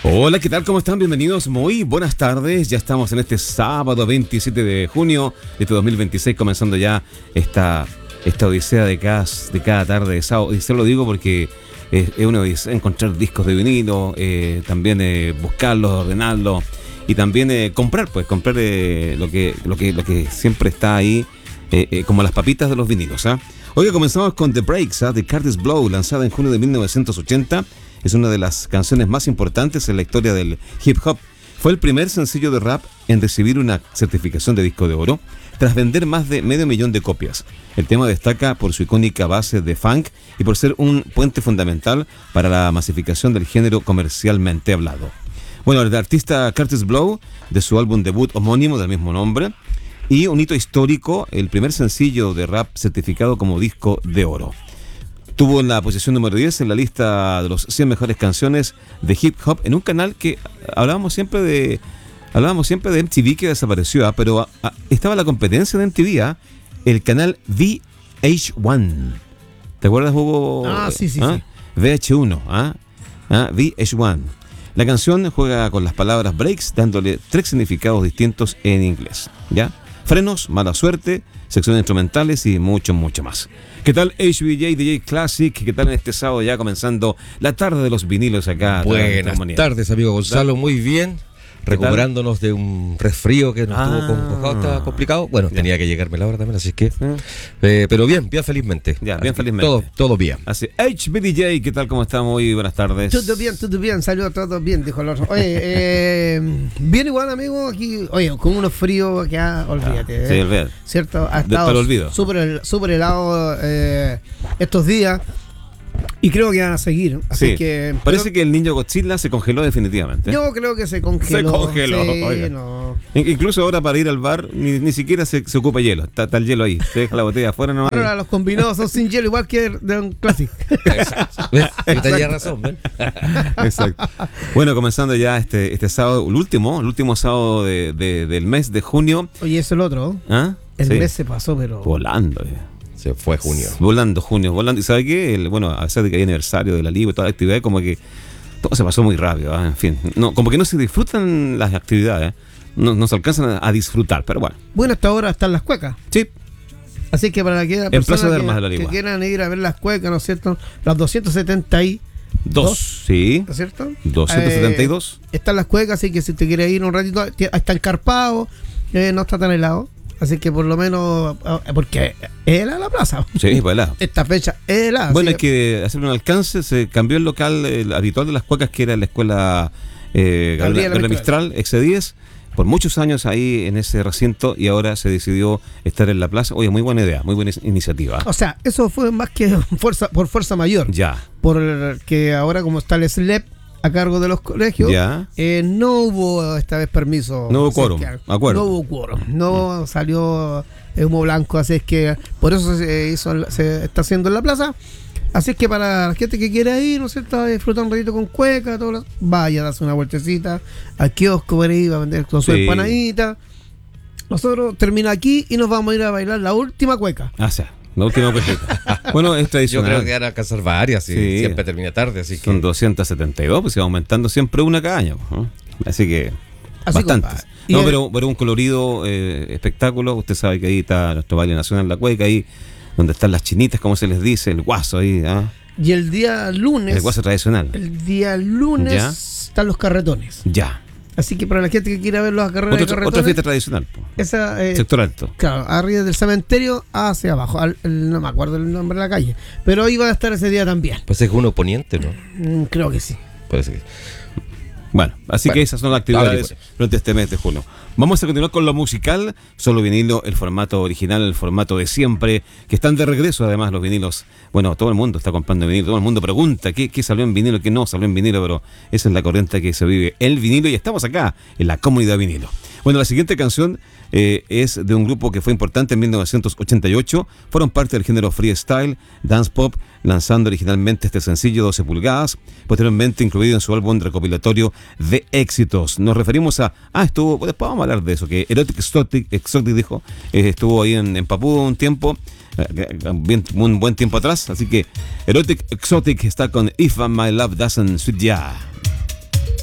Hola, ¿qué tal? ¿Cómo están? Bienvenidos, muy buenas tardes. Ya estamos en este sábado 27 de junio de este 2026, comenzando ya esta odisea de cada tarde de sábado. Y se lo digo porque es una odisea encontrar discos de vinilo, también buscarlos, ordenarlos y también comprar lo que siempre está ahí, como las papitas de los vinilos. Hoy comenzamos con The Breaks, de Kurtis Blow, lanzada en junio de 1980. Es una de las canciones más importantes en la historia del hip hop. Fue el primer sencillo de rap en recibir una certificación de disco de oro, tras vender más de 500,000 de copias. El tema destaca por su icónica base de funk y por ser un puente fundamental para la masificación del género comercialmente hablado. Bueno, el artista Kurtis Blow, de su álbum debut homónimo del mismo nombre, y un hito histórico, el primer sencillo de rap certificado como disco de oro. Tuvo en la posición número 10 en la lista de los 100 mejores canciones de hip hop en un canal que hablábamos siempre de MTV, que desapareció, pero estaba la competencia de MTV, el canal VH1. ¿Te acuerdas, Hugo? Sí. VH1, VH1. La canción juega con las palabras breaks, dándole 3 significados distintos en inglés, ¿ya? Frenos, mala suerte, secciones instrumentales y mucho más. ¿Qué tal HBJ DJ Classic? ¿Qué tal en este sábado ya comenzando la tarde de los vinilos acá? Buenas tardes, amigo Gonzalo, muy bien. Recuperándonos de un resfrío que nos tuvo estaba complicado. Bueno, tenía que llegarme la hora también, así que... pero bien felizmente. Ya, bien felizmente. Todo bien. Así, HBDJ, ¿qué tal? ¿Cómo estamos? Muy buenas tardes. Todo bien, saludos a todos bien, dijo el otro. Oye, bien igual, amigo, aquí, oye, con unos fríos que olvídate. Sí, olvídate. ¿Cierto? Ha estado súper helado estos días. Y creo que van a seguir. Así que parece que el niño Godzilla se congeló definitivamente. Yo creo que se congeló. Sí, no. Incluso ahora para ir al bar ni siquiera se ocupa hielo. Está el hielo ahí. Se deja la botella afuera nomás. Ahora los combinados son sin hielo, igual que de un Classic. Tenía razón, ¿ven? Exacto. Bueno, comenzando ya este sábado, el último sábado del mes de junio. Oye, eso es el otro. El mes se pasó, pero volando. Se fue junio. Volando. ¿Y sabe qué? A pesar de que hay aniversario de la Liga y toda la actividad, como que todo se pasó muy rápido, En fin, como que no se disfrutan las actividades, no se alcanzan a disfrutar, pero bueno. Bueno, hasta ahora están las cuecas. Sí. Así que para aquellas personas que quieran ir a ver las cuecas, ¿no es cierto? Las 272. Sí. ¿No es cierto? 272. Están las cuecas, así que si te quieres ir un ratito, está encarpado, no está tan helado. Así que por lo menos, porque es helada la plaza. Sí, pues helada. Esta fecha es helada. Bueno, hay que hacer un alcance. Se cambió el local habitual de las cuecas, que era la escuela Gabriela Mistral, ex-10, por muchos años ahí en ese recinto, y ahora se decidió estar en la plaza. Oye, muy buena idea, muy buena iniciativa. O sea, eso fue más que por fuerza mayor. Ya. Porque ahora, como está el SLEP a cargo de los colegios, no hubo esta vez permiso. No hubo quórum, acuerdo. No hubo quórum, no salió humo blanco, así es que por eso se está haciendo en la plaza. Así es que para la gente que quiera ir, ¿no es cierto?, disfrutar un ratito con cueca, vaya a darse una vueltecita al kiosco por ahí, va a vender con su empanadita. Nosotros termina aquí y nos vamos a ir a bailar la última cueca. La última cuequita. Bueno, es tradicional. Yo creo que van a alcanzar varias, y siempre termina tarde, así que... Son 272, pues se va aumentando siempre una cada año, ¿no? Así que bastantes. Pero un colorido espectáculo. Usted sabe que ahí está nuestro baile nacional, la cueca, ahí donde están las chinitas, como se les dice, el guaso ahí. Y el día lunes... El guaso tradicional. El día lunes están los carretones. Ya. Así que para la gente que quiera ver los carretones... Otra fiesta tradicional. Esa, sector alto. Claro, arriba del cementerio hacia abajo. No me acuerdo el nombre de la calle. Pero ahí va a estar ese día también. Pues es uno poniente, ¿no? Creo que sí. Parece que... Bueno, que esas son las actividades durante este mes de junio. Vamos a continuar con lo musical. Solo vinilo, el formato original, el formato de siempre, que están de regreso además los vinilos. Bueno, todo el mundo está comprando vinilo, todo el mundo pregunta qué salió en vinilo, qué no salió en vinilo, pero esa es la corriente que se vive el vinilo, y estamos acá en la comunidad vinilo. Bueno, la siguiente canción es de un grupo que fue importante en 1988. Fueron parte del género freestyle, dance pop, lanzando originalmente este sencillo 12 pulgadas, posteriormente incluido en su álbum recopilatorio de éxitos. Nos referimos a... después vamos a hablar de eso, que Erotic Exotic dijo, estuvo ahí en Papú un tiempo, un buen tiempo atrás, así que Erotic Exotic está con If My Love Doesn't Suit Ya.